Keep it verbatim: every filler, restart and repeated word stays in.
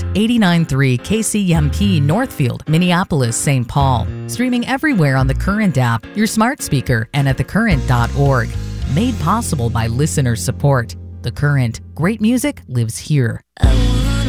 eighty-nine point three K C M P Northfield, Minneapolis, Saint Paul. Streaming everywhere on the Current app, your smart speaker, and at the current dot org. Made possible by listener support. The Current. Great music lives here. Oh.